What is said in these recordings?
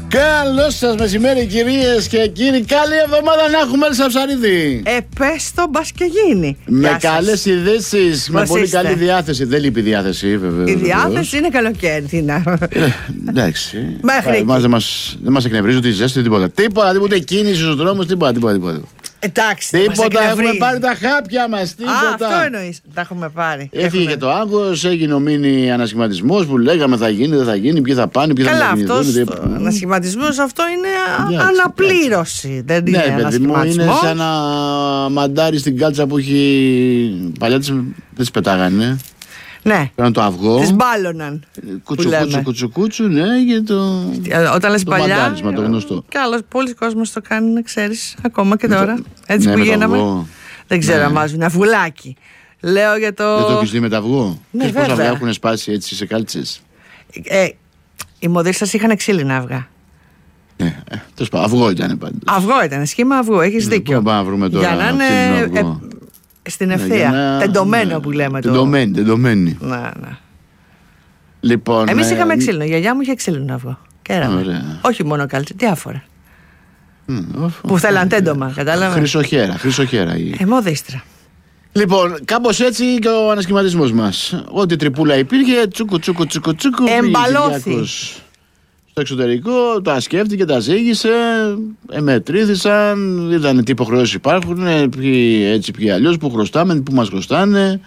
Καλό σας μεσημέρι, κυρίες και κύριοι. Καλή εβδομάδα να έχουμε, Έλσα Ψαρίδη. Πες το, μπας και γίνει. Με καλές ειδήσεις, με πολύ είστε? καλή διάθεση. Δεν λείπει η διάθεση, βέβαια. Η διάθεση είναι καλοκαίρι. Τι να. Εντάξει. Μέχρι δεν μας εκνευρίζει ούτε η ζέστη, τίποτα. Τίποτα, κίνηση στους δρόμους, τίποτα. Εντάξει. Τίποτα, έχουμε πάρει τα χάπια μας. Τίποτα. Αυτό εννοείς. Τα έχουμε πάρει. Έφυγε και το άγχος, έγινε ο μίνι ανασχηματισμός που λέγαμε θα γίνει, δεν θα γίνει, ποιοι θα πάνε, ποιοι θα μετακινηθούν. Καλά, μετακινηθούν. αυτός ο ανασχηματισμός αυτό είναι αναπλήρωση. Δεν είναι ανασχηματισμός. Είναι σαν να μαντάρει στην κάλτσα που έχει. Παλιά δεν τις πετάγανε. Ναι. Πέραν το αυγό. Τις μπάλωναν. Κουτσουκούτσου, ναι, και το. Όταν λες παλιά. Το μαντάρισμα, το γνωστό. Καλώς, πολλοί κόσμος το κάνουν, να ξέρεις. Ακόμα και τώρα. Έτσι που γίναμε. Δεν ξέρω αν βάζουν αυγουλάκι. Λέω για το. Δεν το έχεις δει με τα αυγό. Ναι, πόσα αυγά έχουν σπάσει έτσι σε κάλτσες. Οι μοδίστες είχαν ξύλινα αυγά. Τέλος πάντων, αυγό ήταν πάντα. Αυγό ήταν, σχήμα αυγού, έχεις δίκιο. Πού να βρούμε τώρα. Για να είναι στην ευθεία. Τεντωμένο που λέμε τώρα. Τεντωμένη. Ναι. Λοιπόν. Εμείς είχαμε ξύλινο. Η γιαγιά μου είχε ξύλινο αυγό. Κέραμε. Όχι μόνο κάλτσα, διάφορα. Που θέλαν τέντομα, κατάλαβα. Χρυσοχέρα. Μοδίστρα. Λοιπόν, κάπως έτσι και ο ανασχηματισμός μας. Ό,τι τρυπούλα υπήρχε, τσούκου. Εμπαλώθη. Στο εξωτερικό, τα σκέφτηκε, τα ζήγησε, μετρήθησαν, είδανε τι υποχρεώσεις υπάρχουν, ποιοι έτσι, ποιοι αλλιώς, που χρωστάμε, που μας χρωστάνε.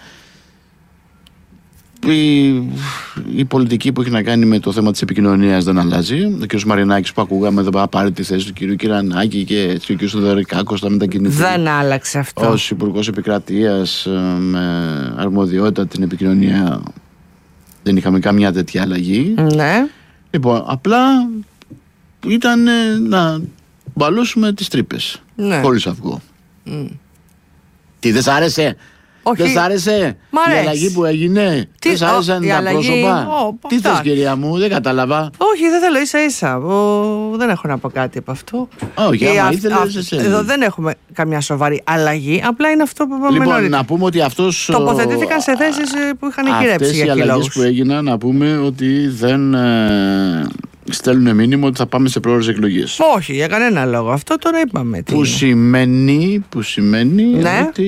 Η πολιτική που έχει να κάνει με το θέμα της επικοινωνίας δεν αλλάζει. Ο κ. Μαρινάκης που ακούγαμε εδώ θα πάρει τη θέση του κ. Κυρανάκη και ο κ. Στοδωρικάκος θα μετακινηθεί. Δεν άλλαξε αυτό. Ως Υπουργός Επικρατείας με αρμοδιότητα την επικοινωνία δεν είχαμε καμιά τέτοια αλλαγή. Ναι. Λοιπόν, απλά ήταν να μπαλώσουμε τις τρύπες. Ναι. Χωρίς αυγό. Τι, δεν σ' άρεσε? Όχι. Δεν σ' άρεσε η αλλαγή που έγινε? Δεν σ' άρεσαν τα πρόσωπα? Τι θες, κυρία μου, δεν κατάλαβα. Όχι, δεν θέλω, ίσα-ίσα. Δεν έχω να πω κάτι από αυτό. Όχι, άμα ήθελες. Εδώ δεν έχουμε καμιά σοβαρή αλλαγή. Απλά είναι αυτό που είπαμε νωρίτερα. Λοιπόν, να πούμε ότι αυτός. Τοποθετήθηκαν σε θέσεις που είχαν γυρέψει. Αυτές οι αλλαγές που έγιναν, να πούμε ότι δεν στέλνουν μήνυμα ότι θα πάμε σε πρόορες εκλογές. Όχι, για κανένα λόγο. Αυτό τώρα είπαμε. Που σημαίνει ναι. ότι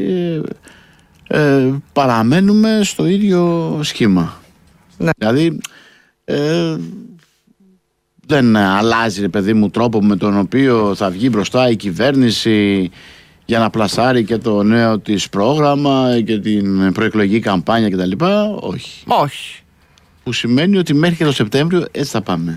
παραμένουμε στο ίδιο σχήμα. Ναι. Δηλαδή δεν αλλάζει, παιδί μου, τρόπο με τον οποίο θα βγει μπροστά η κυβέρνηση για να πλασάρει και το νέο της πρόγραμμα και την προεκλογική καμπάνια κτλ. Όχι. Που σημαίνει ότι μέχρι και το Σεπτέμβριο έτσι θα πάμε.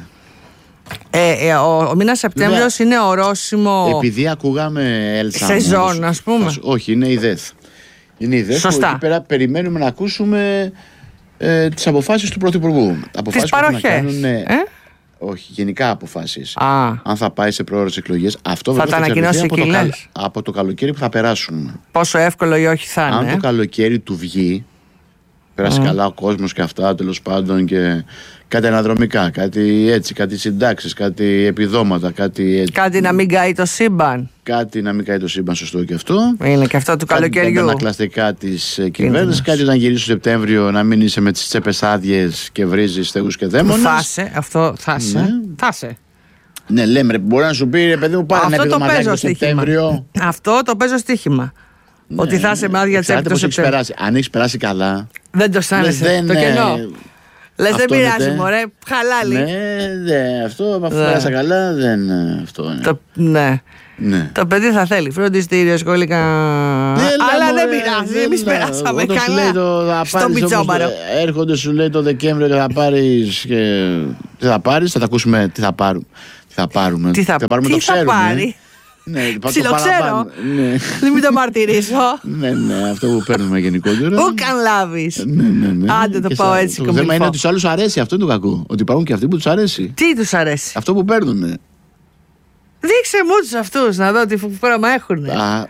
Ο μήνας Σεπτέμβριος είναι ορόσημο. Επειδή ακούγαμε Έλσα σεζόν, ας πούμε. Όχι, είναι η ΔΕΘ. Είναι η ΔΕΘ που εκεί πέρα περιμένουμε να ακούσουμε τις αποφάσεις του Πρωθυπουργού. Τις παροχές. Όχι, γενικά αποφάσεις. Αν θα πάει σε πρόορες εκλογές, αυτό θα τα ανακοινώσει από το καλοκαίρι που θα περάσουμε. Πόσο εύκολο ή όχι θα είναι. Αν το καλοκαίρι του βγει, πέρασε καλά ο κόσμος και αυτά, τέλος πάντων, και κάτι αναδρομικά, κάτι έτσι, κάτι συντάξεις, κάτι επιδόματα, κάτι έτσι. Κάτι να μην καεί το σύμπαν. Κάτι να μην καεί το σύμπαν, σωστό και αυτό. Είναι και αυτό του καλοκαιριού. Κάτι τα ανακλαστικά της κυβέρνησης, κάτι όταν γυρίσει το Σεπτέμβριο να μην είσαι με τις τσέπες άδειες και βρίζεις θεούς και δαίμονες. Θα είσαι. Ναι, λέμε, μπορεί να σου πει, ρε παιδί μου, πάρε ένα επιδοματάκι το Σεπτέμβριο. Αυτό το παίζω στοίχημα. Ναι, ότι θα είσαι με άδεια τσέπη το Σεπτέμβριο. Αν έχεις περάσει καλά. Δεν το αισθάνεσαι. Το κενό. Λες δεν πειράζει, μωρέ, χαλάλι. Ναι, αυτό, αφού πέρασα καλά, δεν αυτό είναι. Ναι. Το παιδί θα θέλει φροντιστήριο, σχολικά. Αλλά δεν πειράζει, εμείς περάσαμε καλά στο πιτσόμπαρο. Έρχονται, σου λέει το Δεκέμβριο και θα πάρεις. Τι θα πάρεις, θα τα ακούσουμε τι θα πάρουμε. Τι θα πάρουμε, το ξέρουμε. Ναι, ψιλοξέρω. Δεν μην το μαρτυρήσω. Ναι, αυτό που παίρνουμε γενικότερα. Ού καν λάβεις. Ναι. Άντε το πάω έτσι κομμάτι. Το θέμα είναι ότι στους άλλους αρέσει, αυτό είναι το κακό. Ότι υπάρχουν και αυτοί που τους αρέσει. Τι τους αρέσει? Αυτό που παίρνουνε. Δείξε μου τους αυτούς να δω τι πρόγραμμα έχουνε.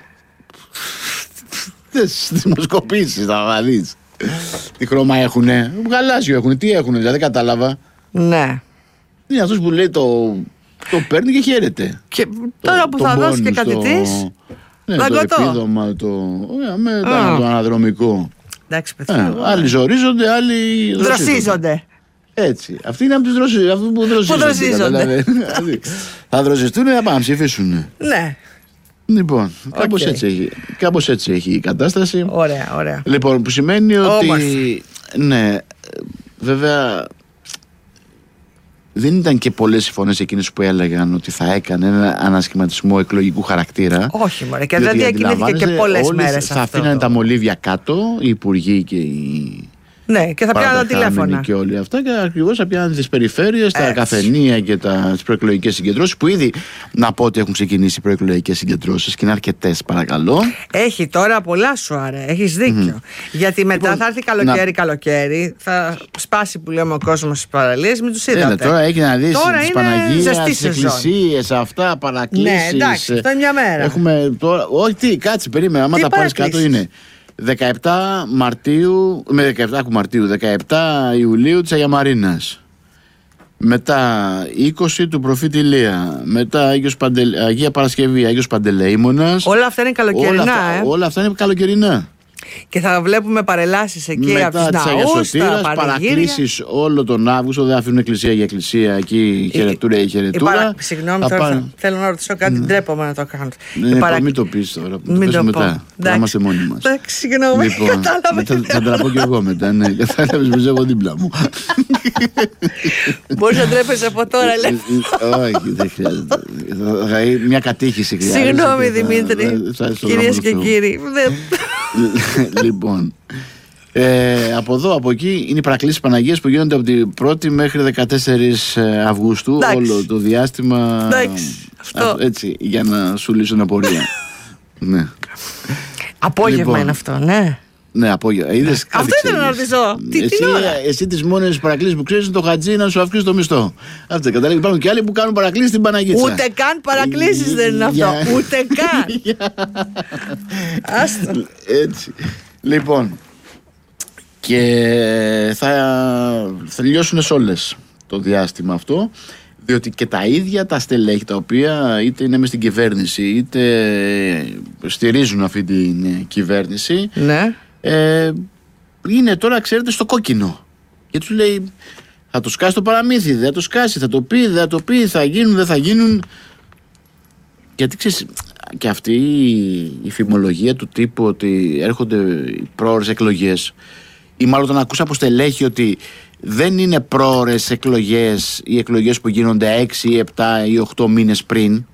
Τις δημοσκοπήσεις θα δεις. Τι χρώμα έχουνε. Γαλάζιο έχουνε. Τι έχουνε, δηλαδή κατάλαβα. Ναι. Είναι αυτός που λέει το παίρνει και χαίρεται. Και τώρα που θα δώσει και κάτι της. Ναι, το επίδομα, το αναδρομικό. Εντάξει, παιδιά. Άλλοι ζορίζονται, άλλοι δροσίζονται. Έτσι. Αυτοί είναι από τους αυτού που δροσίζονται. Θα δροσιστούν ή θα πάνε να ψηφίσουν. Ναι. Λοιπόν, κάπως έτσι έχει η κατάσταση. Ωραία. Λοιπόν, που σημαίνει ότι. Ναι, βέβαια. Δεν ήταν και πολλές οι φωνές εκείνες που έλεγαν ότι θα έκανε ένα ανασχηματισμό εκλογικού χαρακτήρα. Όχι, μωρέ, και δεν διακινήθηκε και πολλές μέρες θα αφήνανε τα μολύβια κάτω, οι υπουργοί και οι. Ναι, και θα πιάνουν τα τηλέφωνα. Και όλοι αυτά, και ακριβώς θα πιάνουν τις περιφέρειες, τα καφενεία και τις προεκλογικές συγκεντρώσεις. Που ήδη να πω ότι έχουν ξεκινήσει οι προεκλογικές συγκεντρώσεις και είναι αρκετές, παρακαλώ. Έχει τώρα πολλά σουάρε, έχεις δίκιο. Γιατί μετά λοιπόν, θα έρθει καλοκαίρι, θα σπάσει που λέμε ο κόσμος στις παραλίες, μην τους είδατε. Τώρα έχει να δεις τις Παναγίες, τις εκκλησίες, αυτά, παρακλήσεις. Ναι, εντάξει, αυτό είναι μια μέρα. Έχουμε τώρα. Όχι, κάτσε, περίμενα. Άμα τα πάρεις κάτω είναι 17 Μαρτίου, με 17 Ιουλίου της Αγία μετά 20 του Προφήτη Ηλία, μετά Αγία Παρασκευή, Άγιος Παντελεήμονας. Όλα αυτά είναι καλοκαιρινά. Όλα αυτά είναι καλοκαιρινά. Και θα βλέπουμε παρελάσεις εκεί μετά από τους ναούς, τα παρακλήσεις όλο τον Αύγουστο. Δεν αφήνουν εκκλησία για εκκλησία, εκεί χαιρετούρα ή χαιρετούρα. Συγγνώμη, τώρα θέλω να ρωτήσω κάτι, ντρέπομαι να το κάνω. Μην το πεις τώρα, το πες μετά. Θα είμαστε μόνοι μας. Συγγνώμη, κατάλαβα. Θα τραπώ κι εγώ μετά, ναι. Κατάλαβες πως έχω δίπλα μου. Μπορείς να ντρέπεσαι από τώρα, λέει. Όχι, δεν χρειάζεται. Μια κατήχηση χρειάζεται. Συγγνώμη, Δημήτρη, κυρίες και κύριοι. Λοιπόν, από εδώ, από εκεί είναι οι παρακλήσεις Παναγίας που γίνονται από την 1η μέχρι 14 Αυγούστου. Όλο το διάστημα. Έτσι, για να σου λύσουν απορία. Ναι. Απόγευμα είναι αυτό, ναι. Ναι, απόγευμα. Αυτό ήθελα να ρωτήσω. Εσύ τις μόνες παρακλήσεις που ξέρεις είναι το χατζή να σου αυξήσει το μισθό. Αυτό καταλήγει. Υπάρχουν και άλλοι που κάνουν παρακλήσεις στην Παναγίτσα. Ούτε καν παρακλήσεις δεν είναι αυτό. Ούτε καν. Άστο. Έτσι. Λοιπόν. Και θα λιώσουν όλες το διάστημα αυτό. Διότι και τα ίδια τα στελέχη, τα οποία είτε είναι μες στην κυβέρνηση είτε στηρίζουν αυτή την κυβέρνηση, ναι. Είναι τώρα, ξέρετε, στο κόκκινο. Και τους λέει, θα το σκάσει το παραμύθι, δεν θα το σκάσει, θα το πει, δεν θα το πει, θα γίνουν, δεν θα γίνουν. Γιατί ξέρεις, και αυτή η φημολογία του τύπου ότι έρχονται οι πρόορες εκλογές, ή μάλλον τον ακούσα από στελέχη ότι δεν είναι πρόορες εκλογές οι εκλογές που γίνονται 6 ή 7 ή 8 μήνες πριν.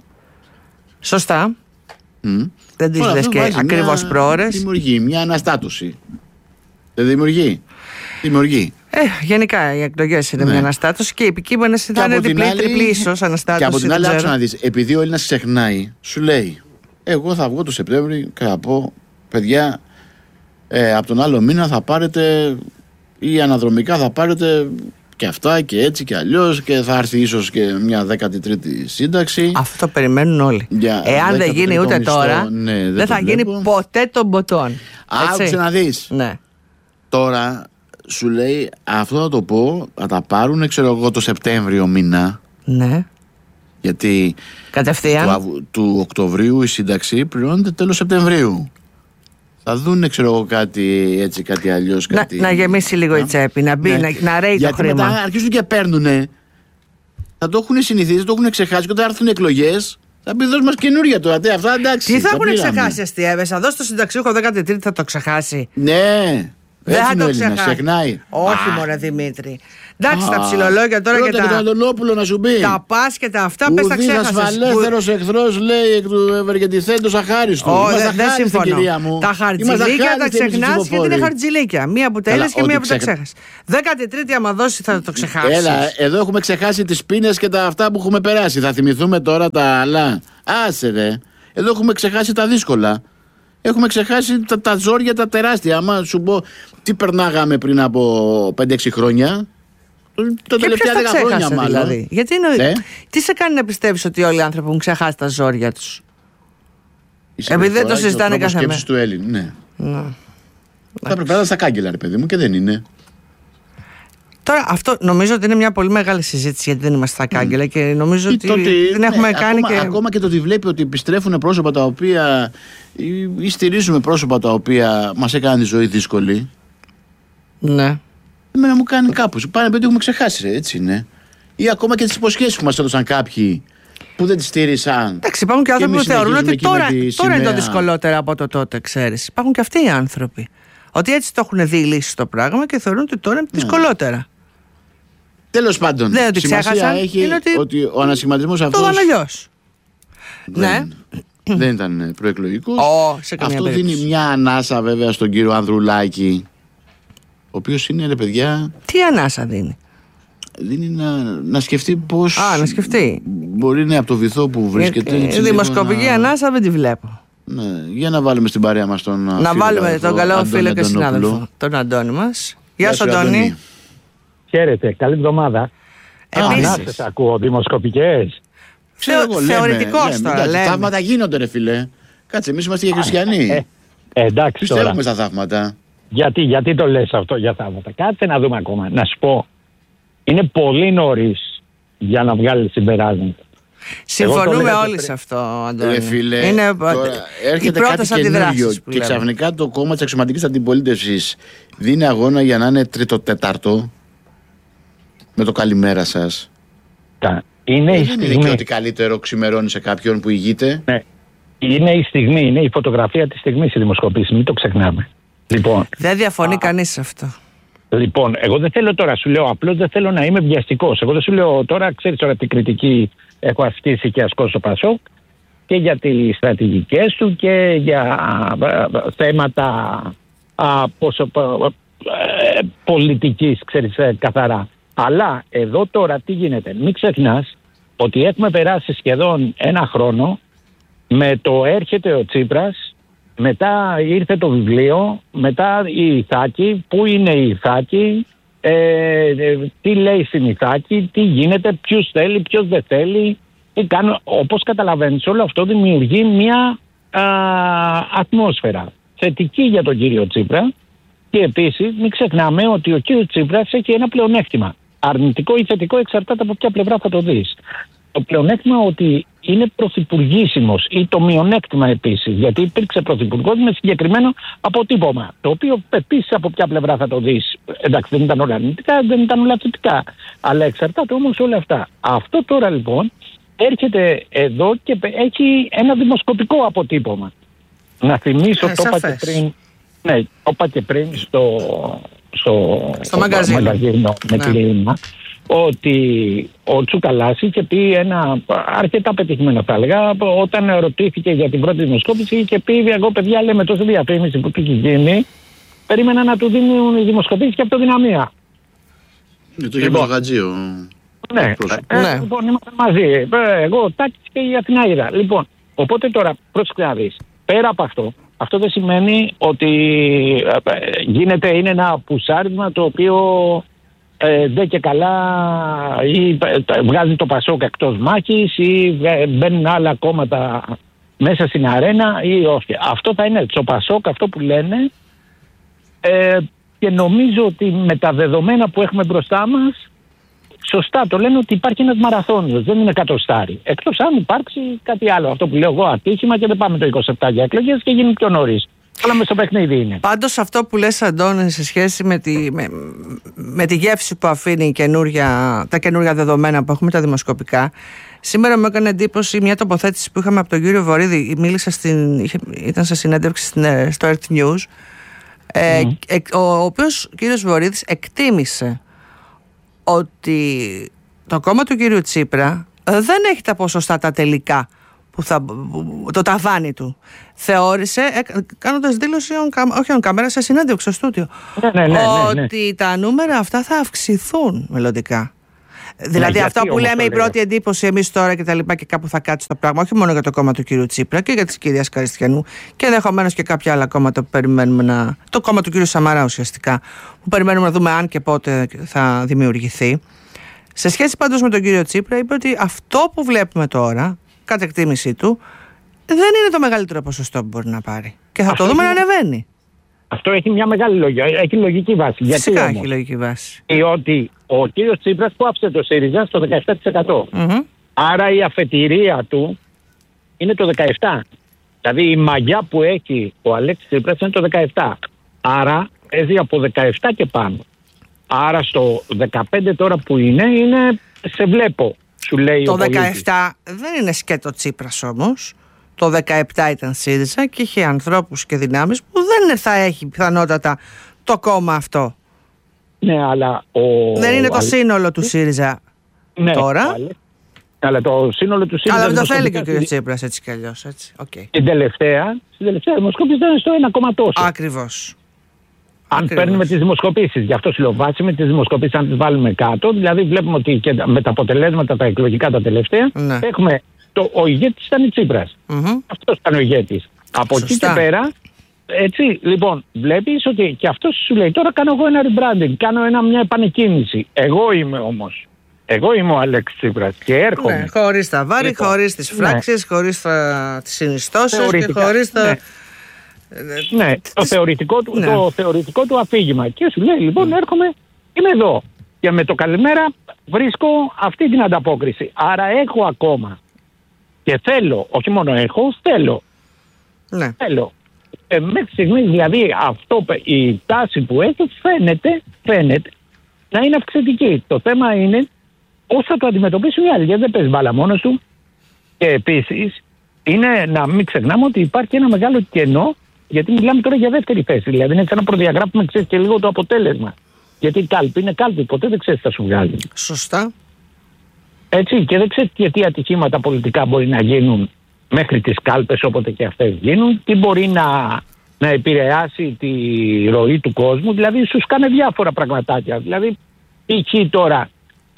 Σωστά. Δεν τις λες και ακριβώς πρόορες. Δημιουργεί μια αναστάτωση. Δεν δημιουργεί. Γενικά οι εκλογές είναι μια αναστάτωση και οι επικείμενες θα είναι διπλή, τριπλή ίσως αναστάτωση. Και από την άλλη, άκουσα να δεις, επειδή ο Έλληνας ξεχνάει, σου λέει, εγώ θα βγω το Σεπτέμβρη και θα πω, παιδιά, από τον άλλο μήνα θα πάρετε, ή αναδρομικά θα πάρετε και αυτά και έτσι και αλλιώς, και θα έρθει ίσως και μια 13η σύνταξη. Αυτό περιμένουν όλοι. Εάν δεν γίνει ούτε τώρα, δεν θα γίνει ποτέ των ποτών. Άκουσε να δεις. Ναι. Τώρα σου λέει, αυτό θα το πω, θα τα πάρουν, ξέρω εγώ, το Σεπτέμβριο μήνα. Ναι. Γιατί κατευθείαν του Οκτωβρίου η σύνταξη πληρώνεται τέλος Σεπτεμβρίου. Θα δουν, ξέρω εγώ, κάτι έτσι, κάτι αλλιώς. Να γεμίσει λίγο η τσέπη, να μπει, να ρέει το χρήμα. Γιατί μετά αρχίζουν και παίρνουνε. Θα το έχουν συνηθίσει, θα το έχουν ξεχάσει, και όταν έρθουν εκλογές θα πει, δώσ' μας καινούρια τώρα. Αυτά, εντάξει. Τι θα έχουν ξεχάσει, αστείευεσαι? Θα δώσει το συνταξιούχο 13η, θα το ξεχάσει? Ναι. Δεν θα το ξεχνάει. Όχι, μωρέ Δημήτρη. Εντάξει, τα ψιλολόγια τώρα και τα. Τον να σου πει. Τα πας και τα αυτά, πες τα ξέχασες. Ασφαλέστερος εχθρός, λέει, εκ του ευεργετηθέντος αχάριστου. Δεν συμφωνώ. Τα χαρτζηλίκια τα ξεχνάς γιατί είναι χαρτζηλίκια. Μία που τα έλες και μία που τα ξέχασες. 13η, άμα δώσει, θα το ξεχάσεις. Έλα, εδώ έχουμε ξεχάσει τις πίνες και τα αυτά που έχουμε περάσει. Θα θυμηθούμε τώρα τα άλλα? Άσε ρε. Εδώ έχουμε ξεχάσει τα δύσκολα. Έχουμε ξεχάσει τα ζόρια τα τεράστια. Άμα σου πω τι περνάγαμε πριν από 5-6 χρόνια. Τα τελευταία 10 χρόνια μάλλον. Δηλαδή. Γιατί τι σε κάνει να πιστεύεις ότι όλοι οι άνθρωποι έχουν ξεχάσει τα ζόρια τους? Επειδή δεν το συζητάνε κάθε μέρα. Του Έλλην, ναι. Θα πρέπει να είναι στα κάγκελα, ρε παιδί μου, και δεν είναι. Τώρα αυτό νομίζω ότι είναι μια πολύ μεγάλη συζήτηση, γιατί δεν είμαστε στα κάγκελα και νομίζω ότι δεν έχουμε κάνει ακόμα και το ότι βλέπει ότι επιστρέφουν πρόσωπα τα οποία ή στηρίζουμε πρόσωπα τα οποία μας έκαναν τη ζωή δύσκολη. Ναι. Εμένα μου κάνει κάπως. Πάνε ότι έχουμε ξεχάσει, έτσι είναι. Ή ακόμα και τις υποσχέσεις που μας έδωσαν κάποιοι που δεν τις στήρισαν. Εντάξει, υπάρχουν και άνθρωποι που θεωρούν ότι τώρα είναι το δυσκολότερο από το τότε, ξέρεις. Υπάρχουν και αυτοί οι άνθρωποι. Ότι έτσι το έχουν δει λύσει το πράγμα και θεωρούν ότι τώρα είναι δυσκολότερα. Τέλος πάντων, σημασία έχει ότι ο ανασχηματισμός αυτός. Το αλλιώς. Ναι. Δεν ήταν προεκλογικός. Αυτό δίνει μια ανάσα βέβαια στον κύριο Ανδρουλάκη, ο οποίος είναι, ρε παιδιά. Τι ανάσα δίνει? Δίνει να σκεφτεί πώς να σκεφτεί. μπορεί να είναι από το βυθό που βρίσκεται. Η δημοσκοπική ανάσα δεν τη βλέπω. Ναι, για να βάλουμε στην παρέα μας τον να βάλουμε τον καλό φίλο και συνάδελφο, τον Αντώνη μας. Γεια σου, Αντώνη. Χαίρετε, καλή εβδομάδα. Ανάσες ακούω, δημοσκοπικές. Θεωρητικός τώρα λέμε. Θαύματα γίνονται, ρε φίλε. Κάτσε, εμείς είμαστε και χριστιανοί. Εντάξει, πιστεύουμε στα θαύματα. Γιατί το λες αυτό για θαύματα? Κάτσε να δούμε ακόμα. Να σου πω, είναι πολύ νωρίς για να βγάλει συμπεράσματα. Συμφωνούμε όλοι σε αυτό, Αντώνη. Φίλε, είναι έρχεται κάτι καινούριο και ξαφνικά το κόμμα της αξιωματικής αντιπολίτευσης δίνει αγώνα για να είναι τρίτο-τέταρτο με το καλημέρα σας. Είναι η στιγμή. Δεν είναι και ότι καλύτερο ξημερώνει σε κάποιον που ηγείται. Ναι. Είναι η στιγμή, είναι η φωτογραφία της στιγμής η δημοσκοπήση, μην το ξεχνάμε. Λοιπόν, δεν διαφωνεί κανείς σε αυτό. Λοιπόν, εγώ δεν θέλω τώρα, σου λέω, απλώς δεν θέλω να είμαι βιαστικός. Εγώ δεν σου λέω τώρα, ξέρεις τώρα τι κριτική έχω ασκήσει και ασκώ στο ΠΑΣΟΚ και για τις στρατηγικές του και για θέματα πολιτικής, ξέρεις, καθαρά. Αλλά εδώ τώρα τι γίνεται? Μην ξεχνάς ότι έχουμε περάσει σχεδόν ένα χρόνο με το έρχεται ο Τσίπρας, μετά ήρθε το βιβλίο, μετά η Ιθάκη, πού είναι η Ιθάκη, τι λέει στην Ιθάκη, τι γίνεται, ποιους θέλει, ποιος δεν θέλει. Όπως καταλαβαίνεις, όλο αυτό δημιουργεί μια ατμόσφαιρα θετική για τον κύριο Τσίπρα και επίσης μην ξεχνάμε ότι ο κύριος Τσίπρας έχει ένα πλεονέκτημα. Αρνητικό ή θετικό εξαρτάται από ποια πλευρά θα το δεις. Το πλεονέκτημα ότι είναι πρωθυπουργήσιμος ή το μειονέκτημα επίσης, γιατί υπήρξε πρωθυπουργός με συγκεκριμένο αποτύπωμα, το οποίο επίσης από ποια πλευρά θα το δεις. Εντάξει, δεν ήταν όλα αρνητικά, δεν ήταν όλα θετικά, αλλά εξαρτάται όμως όλα αυτά. Αυτό τώρα λοιπόν έρχεται εδώ και έχει ένα δημοσκοπικό αποτύπωμα. Να θυμίσω, το είπα και πριν στο μαγκαζίνο με κλίμα, ότι ο Τσουκαλάς είχε πει ένα αρκετά πετυχημένο, θα έλεγα, όταν ρωτήθηκε για την πρώτη δημοσκόπηση, είχε πει: εγώ παιδιά, λέμε τόσο διαφήμιση που έχει γίνει, περίμενα να του δίνουν οι δημοσκοπήσεις και αυτοδυναμία. Το είχε Γατζίο. Ναι, λοιπόν, ήμασταν μαζί. Εγώ, ο Τάκης και η Αθηνάιδα. Λοιπόν, οπότε τώρα πρόσεξε να δεις. Πέρα από αυτό δεν σημαίνει ότι είναι ένα πουσάρισμα το οποίο δεν και καλά ή βγάζει το ΠΑΣΟΚ εκτός μάχης ή μπαίνουν άλλα κόμματα μέσα στην αρένα ή όχι. Αυτό θα είναι το ΠΑΣΟΚ, αυτό που λένε, και νομίζω ότι με τα δεδομένα που έχουμε μπροστά μας, σωστά το λένε ότι υπάρχει ένας μαραθώνιος, δεν είναι κατοστάρι. Εκτός αν υπάρξει κάτι άλλο, αυτό που λέω εγώ, ατύχημα και δεν πάμε το 27 για εκλογές και γίνει πιο νωρίς. Αλλά μες στο παιχνίδι είναι. Πάντως αυτό που λες, Αντώνη, σε σχέση με τη γεύση που αφήνει τα καινούργια δεδομένα που έχουμε, τα δημοσκοπικά, σήμερα μου έκανε εντύπωση μια τοποθέτηση που είχαμε από τον κύριο Βορίδη. Ήταν σε συνέντευξη στο Earth News, ο οποίος κύριος Βορίδης εκτίμησε ότι το κόμμα του κύριου Τσίπρα δεν έχει τα ποσοστά τα τελικά, το ταβάνι του. Θεώρησε, κάνοντας δήλωση όχι on camera, σε συνέντευξη στο στούντιο, ότι τα νούμερα αυτά θα αυξηθούν μελλοντικά. Δηλαδή αυτά που λέμε, η πρώτη εντύπωση εμείς τώρα και τα λοιπά, και κάπου θα κάτσει το πράγμα, όχι μόνο για το κόμμα του κύριου Τσίπρα και για της κυρίας Καριστιανού και ενδεχομένως και κάποια άλλα κόμματα που περιμένουμε το κόμμα του κύριου Σαμαρά ουσιαστικά, που περιμένουμε να δούμε αν και πότε θα δημιουργηθεί. Σε σχέση πάντως με τον κύριο Τσίπρα, είπε ότι αυτό που βλέπουμε τώρα, κατά εκτίμησή του, δεν είναι το μεγαλύτερο ποσοστό που μπορεί να πάρει. Και θα το δούμε να ανεβαίνει. Αυτό έχει μια μεγάλη λογική. Έχει λογική βάση. Φυσικά γιατί έχει λογική βάση. Διότι ο κύριος Τσίπρας που άφησε το ΣΥΡΙΖΑ στο 17%. Άρα η αφετηρία του είναι το 17%. Δηλαδή η μαγιά που έχει ο Αλέξης Τσίπρας είναι το 17%. Άρα παίζει από 17% και πάνω. Άρα στο 15 τώρα που είναι σε βλέπω, σου λέει το ο πολίτης. 17 δεν είναι σκέτο Τσίπρας όμως. Το 17 ήταν ΣΥΡΙΖΑ και είχε ανθρώπους και δυνάμεις που δεν θα έχει πιθανότατα το κόμμα αυτό. Ναι, αλλά δεν είναι το σύνολο του ΣΥΡΙΖΑ τώρα. Αλλά το σύνολο του ΣΥΡΙΖΑ. Αλλά δεν το θέλει και ο κ. Τσίπρας έτσι κι αλλιώς. Okay. Στην τελευταία δημοσκόπηση ήταν στο 1 τόσο. Ακριβώς. Αν παίρνουμε τις δημοσκοπήσεις, γι' αυτό συλλοβάσει με τις δημοσκοπήσεις, αν τις βάλουμε κάτω, δηλαδή βλέπουμε ότι και με τα αποτελέσματα τα εκλογικά τα τελευταία, έχουμε ο ηγέτης ήταν η Τσίπρας. Αυτός ήταν ο ηγέτης. Από εκεί και πέρα, έτσι, λοιπόν, βλέπεις ότι και αυτός σου λέει τώρα κάνω εγώ ένα rebranding, κάνω μια επανεκκίνηση. Εγώ είμαι όμως. Εγώ είμαι ο Αλέξης Τσίπρας και έρχομαι. Ναι, χωρίς τα βάρη, χωρίς τις φράξεις, χωρίς τις συνιστώσεις και χωρίς τα... Ναι, το θεωρητικό του αφήγημα. Και σου λέει λοιπόν έρχομαι, είμαι εδώ. Και με το καλημέρα βρίσκω αυτή την ανταπόκριση. Άρα έχω ακόμα. Και θέλω, όχι μόνο έχω, θέλω. Ναι. Θέλω. Μέχρι στιγμής δηλαδή η τάση που έχει φαίνεται να είναι αυξητική. Το θέμα είναι πώς θα το αντιμετωπίσουν οι άλλοι. Γιατί δεν παίζει μπάλα μόνος του. Και επίσης είναι να μην ξεχνάμε ότι υπάρχει ένα μεγάλο κενό, γιατί μιλάμε τώρα για δεύτερη θέση. Δηλαδή είναι σαν να προδιαγράφουμε και λίγο το αποτέλεσμα. Γιατί η κάλπη είναι κάλπη, ποτέ δεν ξέρεις τι θα σου βγάλει. Σωστά. Έτσι, και δεν ξέρεις τι ατυχήματα πολιτικά μπορεί να γίνουν μέχρι τις κάλπες, όποτε και αυτές γίνουν, τι μπορεί να επηρεάσει τη ροή του κόσμου. Δηλαδή σου κάνει διάφορα πραγματάκια. Δηλαδή, π.χ. τώρα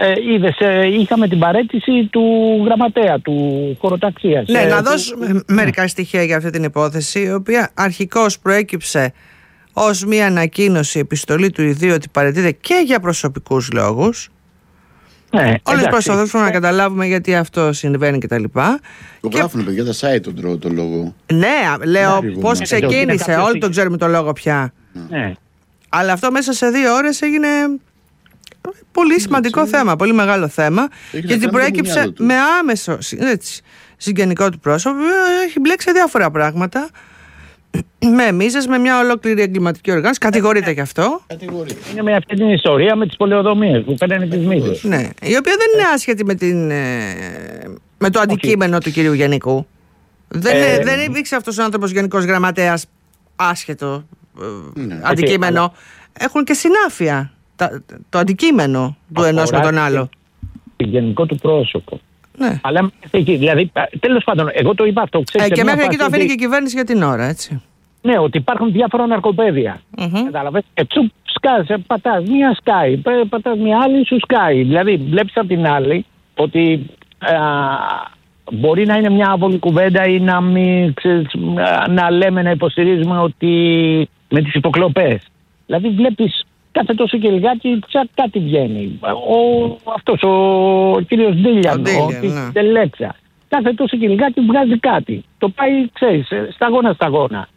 είχαμε την παρέτηση του γραμματέα, του χωροταξίας. Ναι, να δώσουμε μερικά στοιχεία για αυτή την υπόθεση, η οποία αρχικώς προέκυψε ως μια ανακοίνωση, επιστολή του ιδίου ότι παραιτείται και για προσωπικούς λόγους. Ναι, όλες προσπαθούμε να καταλάβουμε γιατί αυτό συμβαίνει κτλ. Το γράφουν παιδιά τα site το λόγο. Ναι, λέω πώς ξεκίνησε, όλοι τον ξέρουμε το λόγο πια. Ναι. Αλλά αυτό μέσα σε 2 ώρες έγινε πολύ σημαντικό θέμα, πολύ μεγάλο θέμα, γιατί προέκυψε με άμεσο συγγενικό του πρόσωπο, έχει μπλέξει διάφορα πράγματα. Με μίζες, με μια ολόκληρη εγκληματική οργάνωση. Κατηγορείται γι' αυτό. Είναι με αυτή την ιστορία με τις πολεοδομίες που παίρνανε τις μίζες. Ναι, η οποία δεν είναι άσχετη με το αντικείμενο του κυρίου Γενικού. Δεν υπήρξε αυτός ο άνθρωπος γενικός γραμματέας άσχετο αντικείμενο. Έχουν και συνάφεια το αντικείμενο του ενός με τον άλλο. Το γενικό του πρόσωπο. Ναι. Αλλά δηλαδή, τέλος πάντων, εγώ το είπα αυτό. Και μέχρι εκεί το αφήνει και η κυβέρνηση για την ώρα, έτσι. Ναι, ότι υπάρχουν διάφορα ναρκοπαίδια. Κατάλαβες. Σκάζει, πατάς μία σκάει, πατάς μία άλλη, σου σκάει. Δηλαδή, βλέπεις από την άλλη ότι μπορεί να είναι μια άβολη κουβέντα ή να λέμε, να υποστηρίζουμε ότι με τις υποκλοπές. Δηλαδή, βλέπεις κάθε τόσο και λιγάκι κάτι βγαίνει. Αυτός ο κύριος Ντίλιαν, ο Τελέξα. Κάθε τόσο και λιγάκι βγάζει κάτι. Το πάει, ξέρεις, σταγόνα.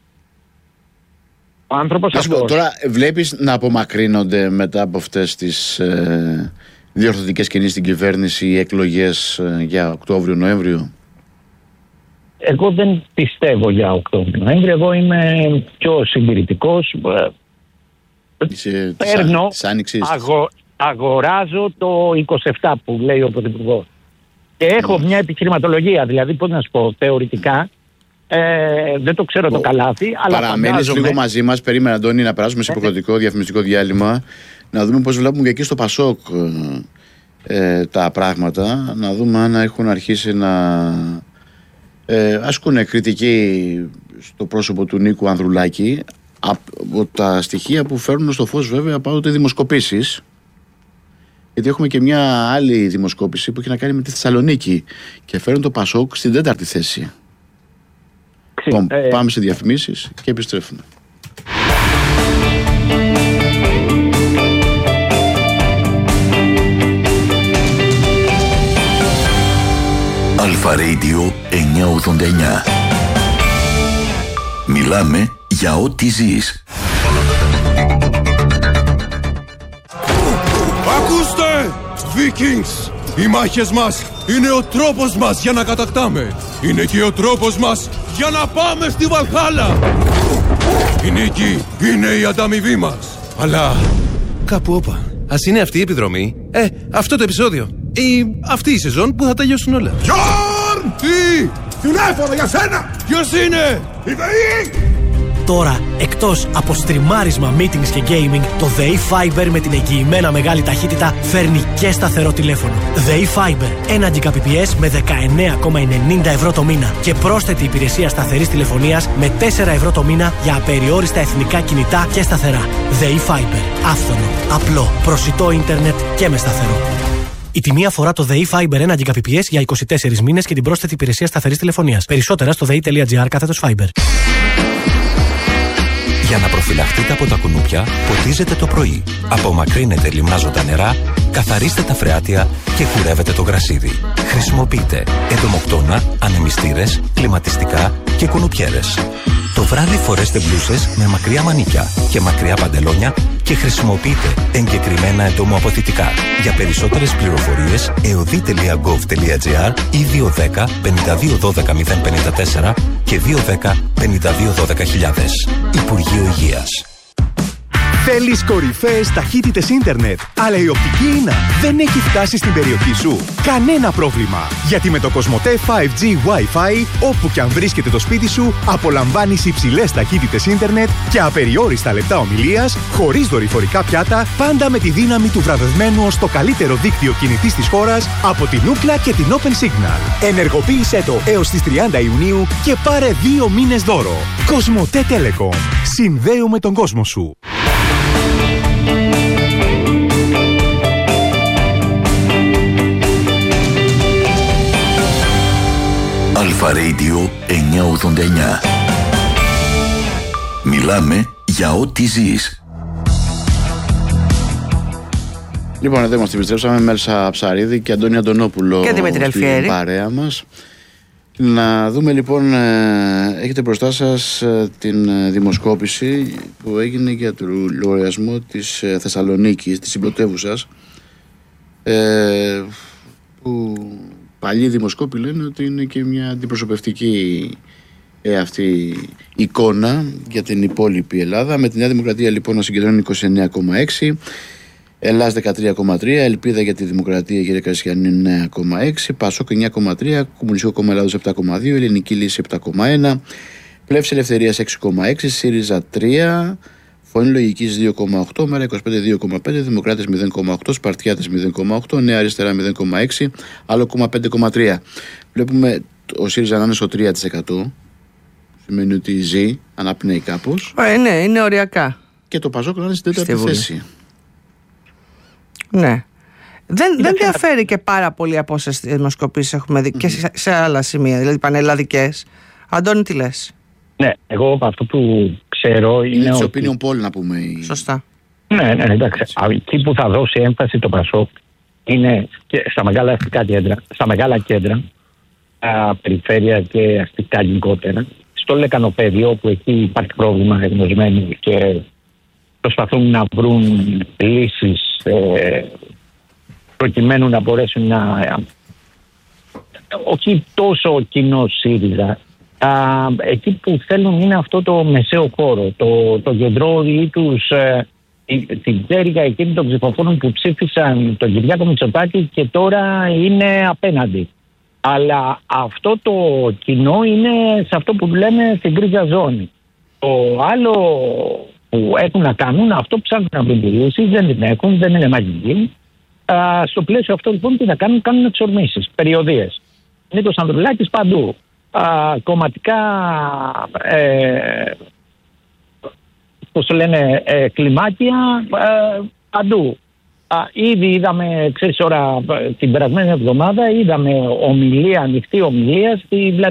Ο άνθρωπος αυτός. Τώρα βλέπεις να απομακρύνονται μετά από αυτές τις διορθωτικές κινήσεις στην κυβέρνηση οι εκλογές για Οκτώβριο-Νοέμβριο. Εγώ δεν πιστεύω για Οκτώβριο-Νοέμβριο. Εγώ είμαι πιο συντηρητικός. Παίρνω, αγοράζω το 27 που λέει ο Πρωθυπουργός. Και έχω μια επιχειρηματολογία, δηλαδή πώς να σου πω, θεωρητικά, δεν το ξέρω το καλάθι, αλλά παραμένεις λίγο μαζί μας, περίμενα Αντώνη να περάσουμε σε υποχρεωτικό διαφημιστικό διάλειμμα, να δούμε πώς βλέπουμε και εκεί στο Πασόκ τα πράγματα, να δούμε αν έχουν αρχίσει να ασκούν κριτική στο πρόσωπο του Νίκου Ανδρουλάκη, από τα στοιχεία που φέρνουν στο φως βέβαια πάντοτε δημοσκοπήσεις, γιατί έχουμε και μια άλλη δημοσκόπηση που έχει να κάνει με τη Θεσσαλονίκη και φέρνουν το Πασόκ στην 4η θέση. Πάμε σε διαφημίσεις και επιστρέφουμε. Αλφα Radio 989. Μιλάμε για ό,τι ζεις. Ακούστε! Vikings! Οι μάχες μας είναι ο τρόπος μας για να κατακτάμε. Είναι και ο τρόπος μας για να πάμε στη Βαλχάλα. Η νίκη είναι η ανταμοιβή μας. Αλλά κάπου όπα, Ας είναι αυτή η επιδρομή, αυτό το επεισόδιο ή αυτή η σεζόν που θα τελειώσουν όλα. Γιόρ! Τι! Τηλέφωνο για σένα! Ποιος είναι? Η ΔΕΗ! Τώρα, εκτός από στριμάρισμα, meetings και gaming, το ΔΕΗ Fiber με την εγγυημένα μεγάλη ταχύτητα φέρνει και σταθερό τηλέφωνο. ΔΕΗ Fiber, 1 Gbps με 19,90 ευρώ το μήνα και πρόσθετη υπηρεσία σταθερής τηλεφωνίας με 4 ευρώ το μήνα για απεριόριστα εθνικά κινητά και σταθερά. ΔΕΗ Fiber, άφθονο, απλό, προσιτό ίντερνετ και με σταθερό. Η τιμή αφορά το ΔΕΗ Fiber 1 Gbps για 24 μήνες και την πρόσθετη υπηρεσία σταθερής τηλεφωνίας. Περισσότερα στο dei.gr/Fiber. Για να προφυλαχτείτε από τα κουνούπια, ποτίζετε το πρωί. Απομακρύνετε λιμνάζοντα νερά, καθαρίστε τα φρεάτια και κουρεύετε το γρασίδι. Χρησιμοποιείτε εντομοκτώνα, ανεμιστήρες, κλιματιστικά και κουνουπιέρες. Το βράδυ φορέστε μπλούσες με μακριά μανίκια και μακριά παντελόνια και χρησιμοποιείτε εγκεκριμένα εντομοαποθητικά. Για περισσότερες πληροφορίες, eodi.gov.gr ή 210 52 12 054 και 210 52 12 000. Υπουργείο Υγείας. Θέλεις κορυφαίες ταχύτητες ίντερνετ, αλλά η οπτική ίνα δεν έχει φτάσει στην περιοχή σου? Κανένα πρόβλημα! Γιατί με το Κοσμοτέ 5G Wi-Fi, όπου και αν βρίσκεται το σπίτι σου, απολαμβάνεις υψηλές ταχύτητες ίντερνετ και απεριόριστα λεπτά ομιλίας, χωρίς δορυφορικά πιάτα, πάντα με τη δύναμη του βραβευμένου ως το καλύτερο δίκτυο κινητής της χώρας από την Ookla και την Open Signal. Ενεργοποίησέ το έως τις 30 Ιουνίου και πάρε 2 μήνες δώρο. Κοσμοτέ Telecom. Συνδέουμε τον κόσμο σου. Αλφα Radio 989. Μιλάμε για ό,τι ζεις. Λοιπόν, εδώ είμαστε, επιστρέψαμε με Έλσα Ψαρίδη και Αντώνη Αντωνόπουλο και Δημήτρη Αλφιέρη, στην παρέα μας. Να δούμε λοιπόν, έχετε μπροστά σας την δημοσκόπηση που έγινε για το λογαριασμό της Θεσσαλονίκης, της συμπρωτεύουσας, που παλιοί δημοσκόποι λένε ότι είναι και μια αντιπροσωπευτική αυτή εικόνα για την υπόλοιπη Ελλάδα. Με τη Νέα Δημοκρατία λοιπόν να συγκεντρώνει 29,6%, Ελλάς 13,3%, Ελπίδα για τη Δημοκρατία Γέρια Καρσιανή 9,6%, Πασόκ 9,3%, Κομμουνιστικό Κόμμα Ελλάδος 7,2%, Ελληνική Λύση 7,1%, Πλεύση Ελευθερίας 6,6%, ΣΥΡΙΖΑ 3%, Φωνή Λογικής 2,8%, Μέρα 25 2,5%, Δημοκράτες 0,8%, Σπαρτιάτες 0,8%, Νέα Αριστερά 0,6%, Άλλο κόμμα 5,3%. Βλέπουμε ο ΣΥΡΙΖΑ να είναι στο 3%, σημαίνει ότι ζει, αναπνέει κάπως. Ναι, είναι οριακά. Και το Πασόκ να είναι στην τέταρτη θέση. Ναι. Δεν διαφέρει και πάρα πολύ από όσες δημοσκοπήσεις έχουμε δει και σε άλλα σημεία, δηλαδή πανελλαδικές. Αντώνη, τι λες? Ναι, εγώ αυτό που ξέρω είναι ότι... opinion poll να πούμε. Σωστά. Ναι, εντάξει. Εκεί που θα δώσει έμφαση το Πασόκ είναι και στα μεγάλα αστικά κέντρα, στα μεγάλα κέντρα, περιφέρεια και αστικά γενικότερα. Στο Λεκανοπέδιο, όπου εκεί υπάρχει πρόβλημα εγνωσμένο και προσπαθούν να βρουν λύσεις προκειμένου να μπορέσουν να... όχι τόσο κοινό ΣΥΡΙΖΑ, εκεί που θέλουν είναι αυτό το μεσαίο χώρο, το κεντρόδι τους, την πτέρυγα εκείνη των ψηφοφόρων που ψήφισαν τον Κυριάκο Μητσοτάκη και τώρα είναι απέναντι. Αλλά αυτό το κοινό είναι σε αυτό που λέμε στην γκρίζα ζώνη. Το άλλο που έχουν να κάνουν, αυτό ψάχνουν να βρουν τη λύση, δεν την έχουν, δεν είναι μαγική. Στο πλαίσιο αυτό λοιπόν τι να κάνουν, κάνουν εξορμήσεις, περιοδίες. Νίκος Ανδρουλάκης παντού. Κομματικά, πώς το λένε, κλιμάκια παντού. Ήδη είδαμε, ξέρεις, την περασμένη εβδομάδα είδαμε ομιλία, ανοιχτή ομιλία στη